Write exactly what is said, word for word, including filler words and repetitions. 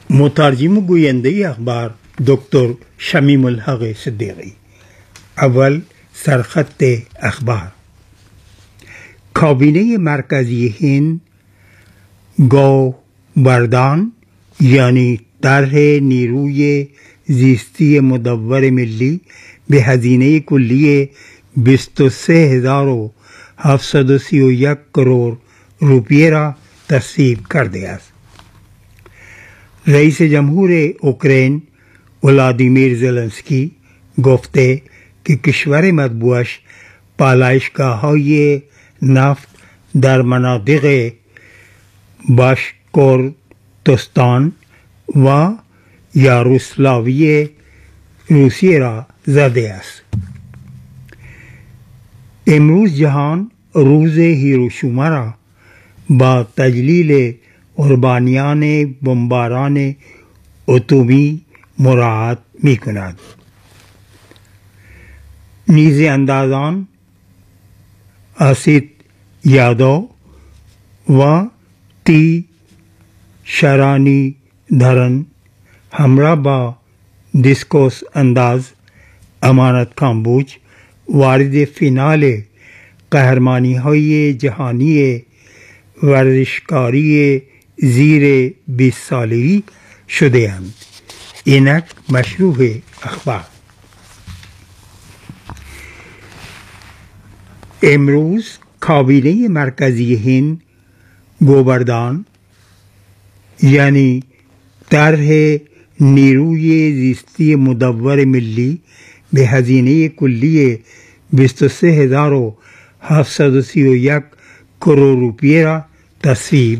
مترجم و گوینده اخبار دکتر شمیم الحق صدیقی. اول سرخط اخبار. کابینه مرکزی هند گوبردان یعنی طرح نیروی زیستی مدور ملی به هزینه کلی بیست و سه هزار و هفتصد و سی و یک کروڑ روپیه را تصویب کرده است. رئیس جمهور اوکراین ولادیمیر زلنسکی گفته که کشور مطبوعش پالایشگاه‌های نفت در مناطق باشکورتستان و یاروسلاوی روسیه را زده است. امروز جهان روز هیروشیما را با تجلیل قربانیان بمباران اتمی مراعات می کند. نیزه اندازان آسیت یادو و تی شرانی دھرن همراه با دیسکوس انداز امانت کامبوج وارد فینال قهرمانی های جهانی ورزشکاری زیر بیست سالگی شده اند. اینک مشروع اخبار. امروز کابینه مرکزی هند گوبردان یعنی طرح نیروی زیستی مدور ملی به هزینه کلی بیست و سه هزار و هفتصد و سی و یک کروڑ روپیه را تصویب